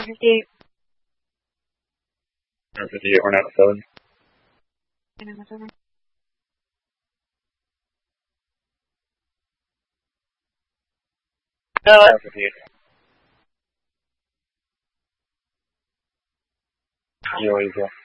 58. 58, we're not 7. No, 58. You always go.